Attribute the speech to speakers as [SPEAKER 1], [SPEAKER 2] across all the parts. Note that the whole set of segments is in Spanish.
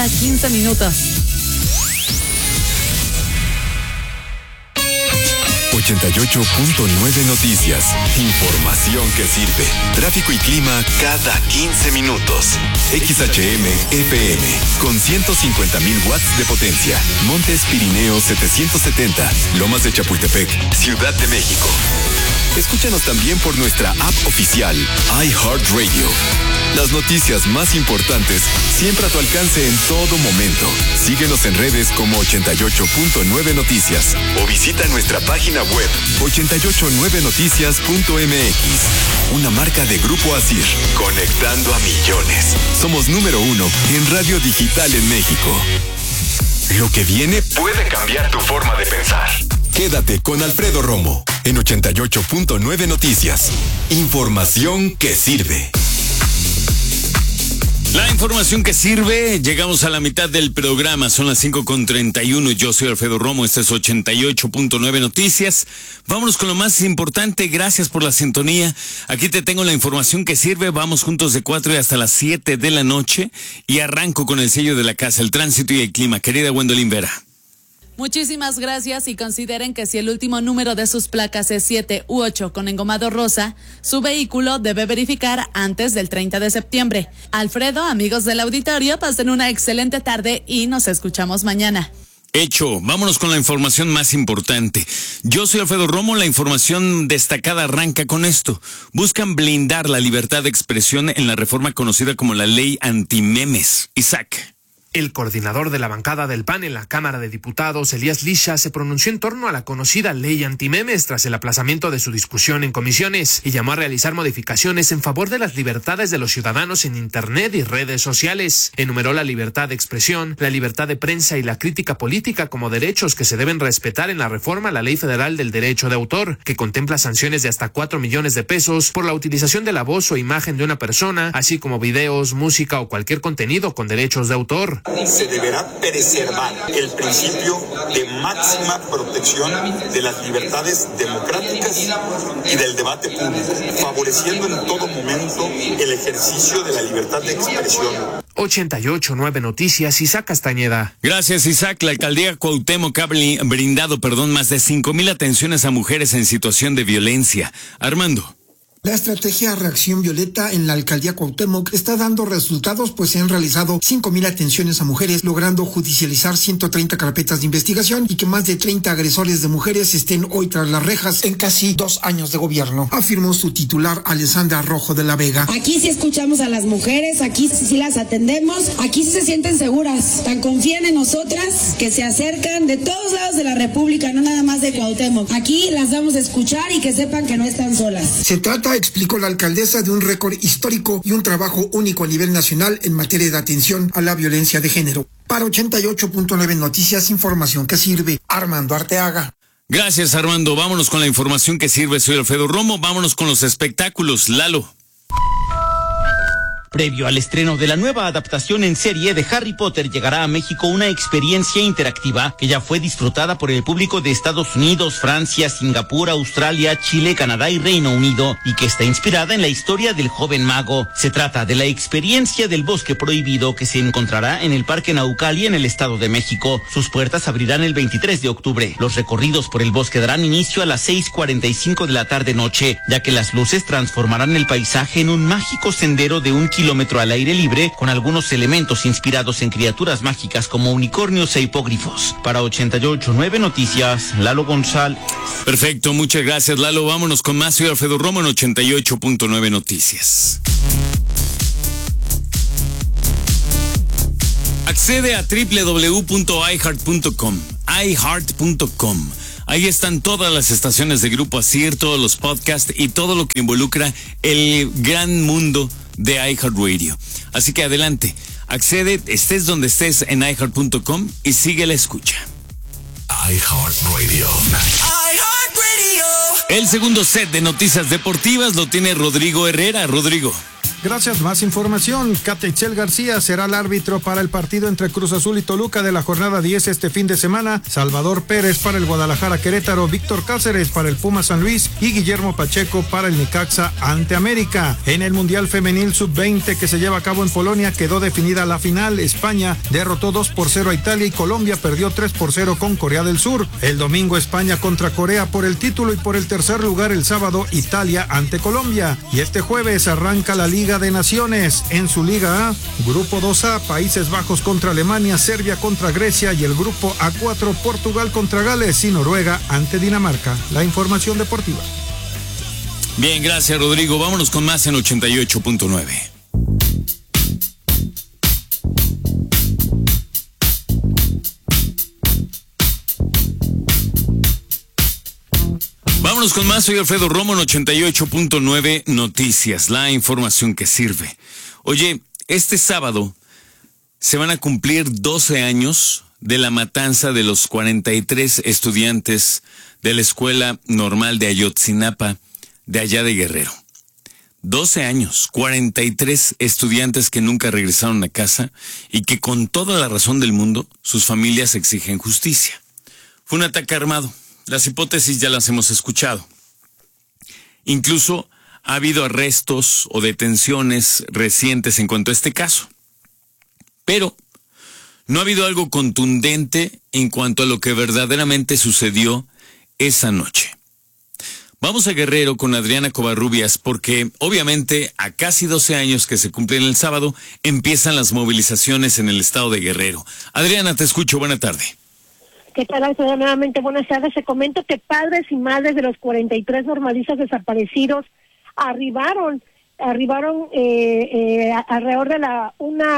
[SPEAKER 1] cada 15 minutos.
[SPEAKER 2] 88.9 Noticias. Información que sirve. Tráfico y clima cada 15 minutos. XHM FM con 150,000 watts de potencia. Montes Pirineos 770. Lomas de Chapultepec, Ciudad de México. Escúchanos también por nuestra app oficial, iHeartRadio. Las noticias más importantes siempre a tu alcance en todo momento. Síguenos en redes como 88.9 Noticias o visita nuestra página web 889noticias.mx. Una marca de Grupo Asir, conectando a millones. Somos número 1 en radio digital en México. Lo que viene puede cambiar tu forma de pensar. Quédate con Alfredo Romo en 88.9 Noticias. Información que sirve.
[SPEAKER 3] La información que sirve, llegamos a la mitad del programa, son las 5:31, yo soy Alfredo Romo, este es 88.9 Noticias. Vámonos con lo más importante, gracias por la sintonía. Aquí te tengo la información que sirve, vamos juntos de 4 y hasta las 7 de la noche y arranco con el sello de la casa, el tránsito y el clima. Querida Gwendolyn Vera.
[SPEAKER 1] Muchísimas gracias y consideren que si el último número de sus placas es 7 u 8 con engomado rosa, su vehículo debe verificar antes del 30 de septiembre. Alfredo, amigos del auditorio, pasen una excelente tarde y nos escuchamos mañana.
[SPEAKER 3] Hecho, vámonos con la información más importante. Yo soy Alfredo Romo, la información destacada arranca con esto. Buscan blindar la libertad de expresión en la reforma conocida como la ley antimemes. Isaac.
[SPEAKER 4] El coordinador de la bancada del PAN en la Cámara de Diputados, Elías Lisha, se pronunció en torno a la conocida ley antimemes tras el aplazamiento de su discusión en comisiones y llamó a realizar modificaciones en favor de las libertades de los ciudadanos en Internet y redes sociales. Enumeró la libertad de expresión, la libertad de prensa y la crítica política como derechos que se deben respetar en la reforma a la Ley Federal del Derecho de Autor, que contempla sanciones de hasta 4 millones de pesos por la utilización de la voz o imagen de una persona, así como videos, música o cualquier contenido con derechos de autor.
[SPEAKER 5] Se deberá preservar el principio de máxima protección de las libertades democráticas y del debate público, favoreciendo en todo momento el ejercicio de la libertad de expresión.
[SPEAKER 4] 88.9 Noticias, Isaac Castañeda.
[SPEAKER 3] Gracias, Isaac. La alcaldía Cuauhtémoc ha brindado, más de 5,000 atenciones a mujeres en situación de violencia. Armando.
[SPEAKER 6] La estrategia Reacción Violeta en la alcaldía Cuauhtémoc está dando resultados, pues se han realizado 5,000 atenciones a mujeres, logrando judicializar 130 carpetas de investigación y que más de 30 agresores de mujeres estén hoy tras las rejas en casi 2 años de gobierno, afirmó su titular Alessandra Rojo de la Vega.
[SPEAKER 7] Aquí sí escuchamos a las mujeres, aquí sí las atendemos, aquí sí se sienten seguras, tan confían en nosotras que se acercan de todos lados de la República, no nada más de Cuauhtémoc. Aquí las vamos a escuchar y que sepan que no están solas.
[SPEAKER 6] Se trata, explicó la alcaldesa, de un récord histórico y un trabajo único a nivel nacional en materia de atención a la violencia de género. Para 88.9 Noticias, información que sirve. Armando Arteaga.
[SPEAKER 3] Gracias, Armando. Vámonos con la información que sirve. Soy Alfredo Romo. Vámonos con los espectáculos. Lalo.
[SPEAKER 8] Previo al estreno de la nueva adaptación en serie de Harry Potter, llegará a México una experiencia interactiva que ya fue disfrutada por el público de Estados Unidos, Francia, Singapur, Australia, Chile, Canadá y Reino Unido, y que está inspirada en la historia del joven mago. Se trata de la experiencia del Bosque Prohibido, que se encontrará en el Parque Naucali en el Estado de México. Sus puertas abrirán el 23 de octubre. Los recorridos por el bosque darán inicio a las 6:45 de la tarde-noche, ya que las luces transformarán el paisaje en un mágico sendero de 1 kilómetro al aire libre, con algunos elementos inspirados en criaturas mágicas como unicornios e hipógrifos. Para 88.9 Noticias, Lalo González.
[SPEAKER 3] Perfecto, muchas gracias, Lalo. Vámonos con más. Soy Alfredo Romo en 88.9 Noticias. Accede a www.iheart.com. iheart.com. Ahí están todas las estaciones de Grupo Asir, todos los podcasts y todo lo que involucra el gran mundo de iHeartRadio. Así que adelante, accede, estés donde estés, en iHeart.com y sigue la escucha.
[SPEAKER 2] iHeartRadio.
[SPEAKER 3] El segundo set de noticias deportivas lo tiene Rodrigo Herrera. Rodrigo.
[SPEAKER 9] Gracias, más información. Catechel García será el árbitro para el partido entre Cruz Azul y Toluca de la jornada 10 este fin de semana. Salvador Pérez para el Guadalajara Querétaro, Víctor Cáceres para el Puma San Luis y Guillermo Pacheco para el Necaxa ante América. En el Mundial Femenil Sub-20 que se lleva a cabo en Polonia quedó definida la final. España derrotó 2-0 a Italia y Colombia perdió 3-0 con Corea del Sur. El domingo España contra Corea por el título y por el tercer lugar el sábado Italia ante Colombia. Y este jueves arranca la Liga de Naciones. En su Liga A, Grupo 2A, Países Bajos contra Alemania, Serbia contra Grecia y el Grupo A4, Portugal contra Gales y Noruega ante Dinamarca. La información deportiva.
[SPEAKER 3] Bien, gracias Rodrigo. Vámonos con más en 88.9. Vámonos con más, soy Alfredo Romo en 88.9 Noticias, la información que sirve. Oye, este sábado se van a cumplir 12 años de la matanza de los 43 estudiantes de la Escuela Normal de Ayotzinapa, de allá de Guerrero. 12 años, 43 estudiantes que nunca regresaron a casa y que con toda la razón del mundo, sus familias exigen justicia. Fue un ataque armado. Las hipótesis ya las hemos escuchado. Incluso ha habido arrestos o detenciones recientes en cuanto a este caso. Pero no ha habido algo contundente en cuanto a lo que verdaderamente sucedió esa noche. Vamos a Guerrero con Adriana Covarrubias porque obviamente a casi 12 años que se cumplen el sábado empiezan las movilizaciones en el estado de Guerrero. Adriana, te escucho. Buena tarde.
[SPEAKER 10] ¿Qué tal, Alfredo? Nuevamente, buenas tardes. Se comento que padres y madres de los 43 normalistas desaparecidos arribaron alrededor de la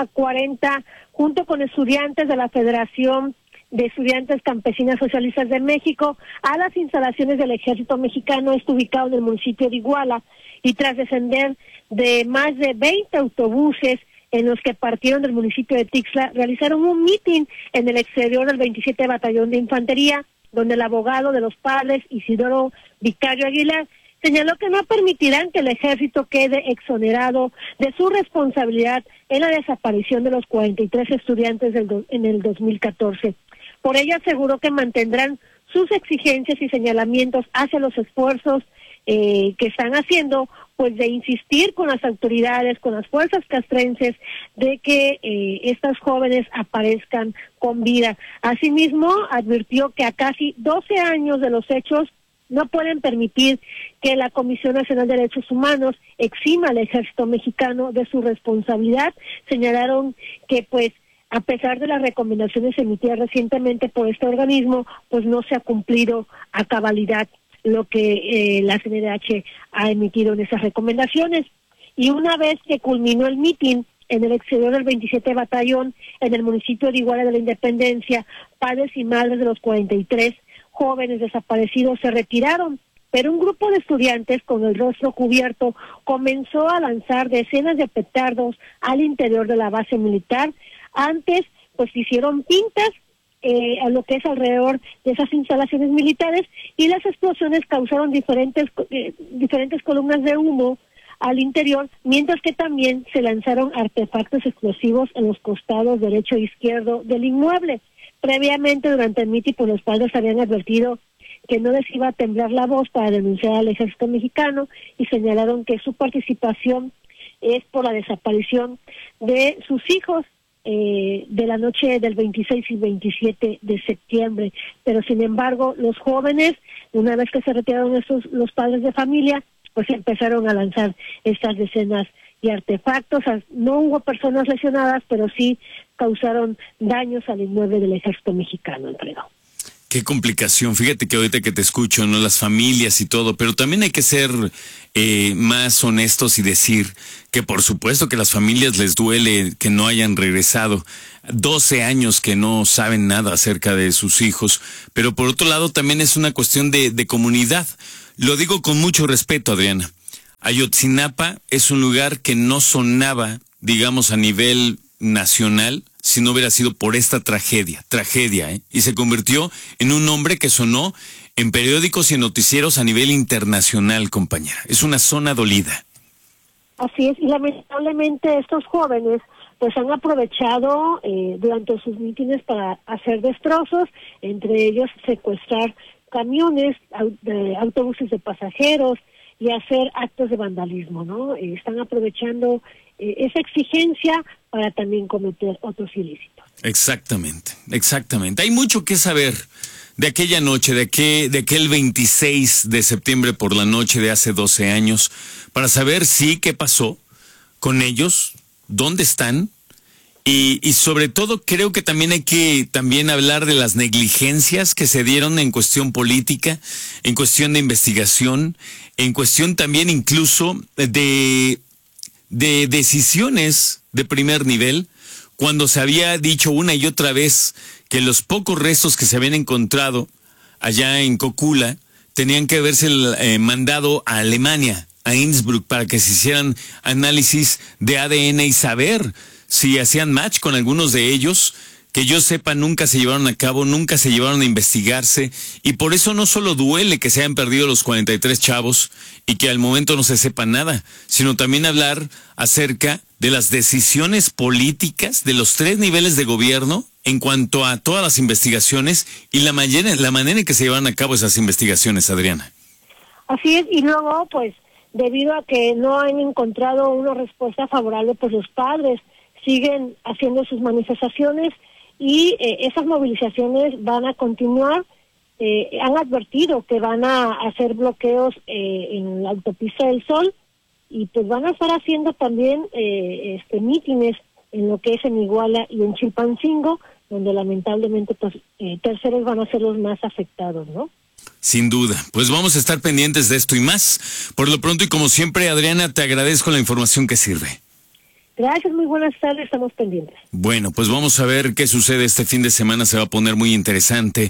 [SPEAKER 10] 1:40 junto con estudiantes de la Federación de Estudiantes Campesinas Socialistas de México a las instalaciones del Ejército Mexicano, esto ubicado en el municipio de Iguala, y tras descender de más de 20 autobuses en los que partieron del municipio de Tixla, realizaron un mitin en el exterior del 27 Batallón de Infantería, donde el abogado de los padres, Isidoro Vicario Aguilar, señaló que no permitirán que el ejército quede exonerado de su responsabilidad en la desaparición de los 43 estudiantes en el 2014. Por ello aseguró que mantendrán sus exigencias y señalamientos hacia los esfuerzos que están haciendo, pues de insistir con las autoridades, con las fuerzas castrenses, de que estas jóvenes aparezcan con vida. Asimismo, advirtió que a casi 12 años de los hechos no pueden permitir que la Comisión Nacional de Derechos Humanos exima al Ejército Mexicano de su responsabilidad. Señalaron que, pues, a pesar de las recomendaciones emitidas recientemente por este organismo, pues no se ha cumplido a cabalidad lo que la CNDH ha emitido en esas recomendaciones. Y una vez que culminó el mitin en el exterior del 27 Batallón, en el municipio de Iguala de la Independencia, padres y madres de los 43 jóvenes desaparecidos se retiraron, pero un grupo de estudiantes con el rostro cubierto comenzó a lanzar decenas de petardos al interior de la base militar. Antes, pues hicieron pintas a lo que es alrededor de esas instalaciones militares, y las explosiones causaron diferentes columnas de humo al interior, mientras que también se lanzaron artefactos explosivos en los costados derecho e izquierdo del inmueble. Previamente, durante el mitin, pues los padres habían advertido que no les iba a temblar la voz para denunciar al Ejército Mexicano, y señalaron que su participación es por la desaparición de sus hijos de la noche del 26 y 27 de septiembre. Pero sin embargo, los jóvenes, una vez que se retiraron los padres de familia, pues empezaron a lanzar estas decenas de artefactos. No hubo personas lesionadas, pero sí causaron daños al inmueble del Ejército Mexicano, Alfredo.
[SPEAKER 3] Qué complicación. Fíjate que ahorita que te escucho, ¿no? Las familias y todo, pero también hay que ser más honestos y decir que por supuesto que a las familias les duele que no hayan regresado. 12 años que no saben nada acerca de sus hijos, pero por otro lado también es una cuestión de comunidad. Lo digo con mucho respeto, Adriana. Ayotzinapa es un lugar que no sonaba, digamos, a nivel nacional, si no hubiera sido por esta tragedia, y se convirtió en un nombre que sonó en periódicos y en noticieros a nivel internacional, compañera. Es una zona dolida.
[SPEAKER 10] Así es, y lamentablemente estos jóvenes pues han aprovechado durante sus mítines para hacer destrozos, entre ellos secuestrar camiones, autobuses de pasajeros y hacer actos de vandalismo, ¿no? Están aprovechando esa exigencia para también cometer otros ilícitos.
[SPEAKER 3] Exactamente. Hay mucho que saber de aquella noche, de aquel 26 de septiembre por la noche de hace 12 años, para saber qué pasó con ellos, dónde están, y sobre todo creo que también hay que hablar de las negligencias que se dieron en cuestión política, en cuestión de investigación, en cuestión también incluso de decisiones de primer nivel, cuando se había dicho una y otra vez que los pocos restos que se habían encontrado allá en Cocula tenían que haberse mandado a Alemania, a Innsbruck, para que se hicieran análisis de ADN y saber si hacían match con algunos de ellos. Que yo sepa, nunca se llevaron a cabo, nunca se llevaron a investigarse, y por eso no solo duele que se hayan perdido los 43 chavos y que al momento no se sepa nada, sino también hablar acerca de las decisiones políticas de los 3 niveles de gobierno en cuanto a todas las investigaciones y la manera en que se llevan a cabo esas investigaciones, Adriana.
[SPEAKER 10] Así es, y luego, pues, debido a que no han encontrado una respuesta favorable, pues los padres siguen haciendo sus manifestaciones y esas movilizaciones van a continuar. Han advertido que van a hacer bloqueos en la autopista del Sol, y pues van a estar haciendo también mítines en lo que es en Iguala y en Chilpancingo, donde lamentablemente pues terceros van a ser los más afectados, ¿no?
[SPEAKER 3] Sin duda, pues vamos a estar pendientes de esto y más. Por lo pronto, y como siempre, Adriana, te agradezco la información que sirve.
[SPEAKER 10] Gracias, muy buenas tardes, estamos pendientes.
[SPEAKER 3] Bueno, pues vamos a ver qué sucede este fin de semana, se va a poner muy interesante,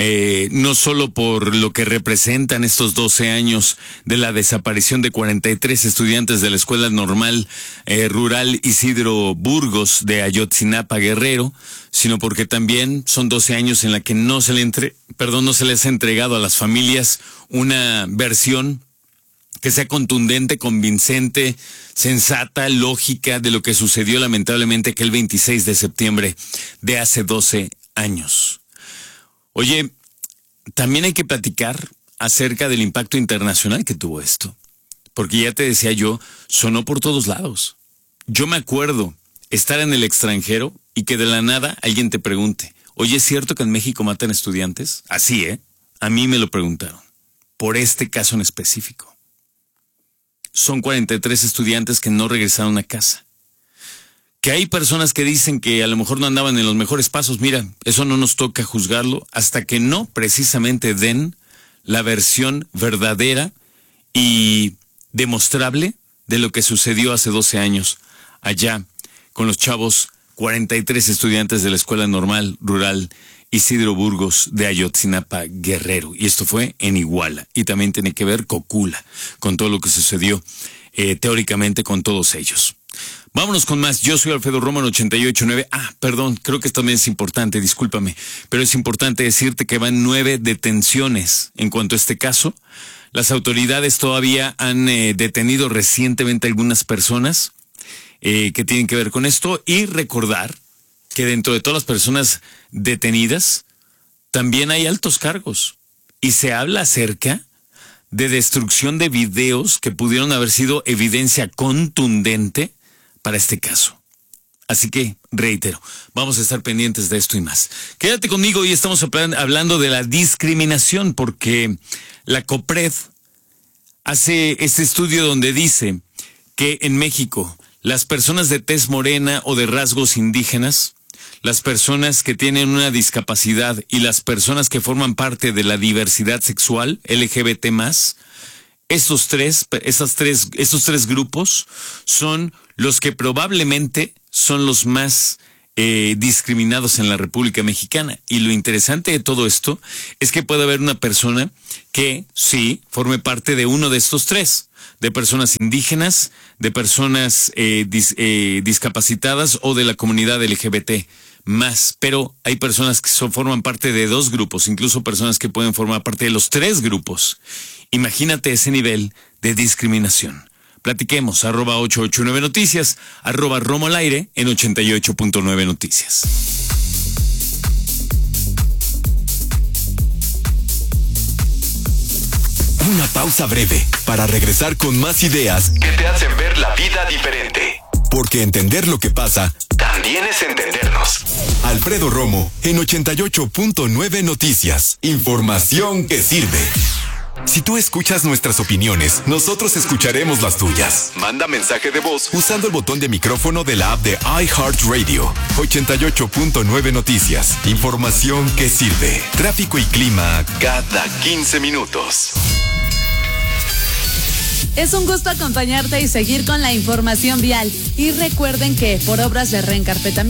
[SPEAKER 3] no solo por lo que representan estos 12 años de la desaparición de 43 estudiantes de la Escuela Normal Rural Isidro Burgos de Ayotzinapa, Guerrero, sino porque también son 12 años en la que no se les ha entregado a las familias una versión que sea contundente, convincente, sensata, lógica de lo que sucedió lamentablemente aquel 26 de septiembre de hace 12 años. Oye, también hay que platicar acerca del impacto internacional que tuvo esto, porque ya te decía yo, sonó por todos lados. Yo me acuerdo estar en el extranjero y que de la nada alguien te pregunte, oye, ¿es cierto que en México matan estudiantes? Así, a mí me lo preguntaron, por este caso en específico. Son 43 estudiantes que no regresaron a casa. Que hay personas que dicen que a lo mejor no andaban en los mejores pasos. Mira, eso no nos toca juzgarlo hasta que no precisamente den la versión verdadera y demostrable de lo que sucedió hace 12 años allá con los chavos 43 estudiantes de la Escuela Normal Rural Isidro Burgos de Ayotzinapa, Guerrero. Y esto fue en Iguala. Y también tiene que ver Cocula, con todo lo que sucedió teóricamente con todos ellos. Vámonos con más. Yo soy Alfredo Romo en 88.9. Perdón, creo que esto también es importante, discúlpame. Pero es importante decirte que van 9 detenciones en cuanto a este caso. Las autoridades todavía han detenido recientemente algunas personas que tienen que ver con esto. Y recordar que dentro de todas las personas detenidas también hay altos cargos y se habla acerca de destrucción de videos que pudieron haber sido evidencia contundente para este caso. Así que, reitero, vamos a estar pendientes de esto y más. Quédate conmigo y estamos hablando de la discriminación, porque la COPRED hace este estudio donde dice que en México las personas de tez morena o de rasgos indígenas, las personas que tienen una discapacidad y las personas que forman parte de la diversidad sexual, LGBT+, estos tres grupos son los que probablemente son los más discriminados en la República Mexicana. Y lo interesante de todo esto es que puede haber una persona que sí forme parte de uno de estos tres, de personas indígenas, de personas discapacitadas o de la comunidad LGBT+. Pero hay personas que forman parte de 2 grupos, incluso personas que pueden formar parte de los 3 grupos. Imagínate ese nivel de discriminación. Platiquemos, @889 Noticias, @Romo al aire en 88.9 Noticias.
[SPEAKER 2] Una pausa breve para regresar con más ideas que te hacen ver la vida diferente. Porque entender lo que pasa también es entendernos. Alfredo Romo en 88.9 Noticias. Información que sirve. Si tú escuchas nuestras opiniones, nosotros escucharemos las tuyas. Manda mensaje de voz usando el botón de micrófono de la app de iHeartRadio. 88.9 Noticias. Información que sirve. Tráfico y clima cada 15 minutos.
[SPEAKER 1] Es un gusto acompañarte y seguir con la información vial. Y recuerden que por obras de reencarpetamiento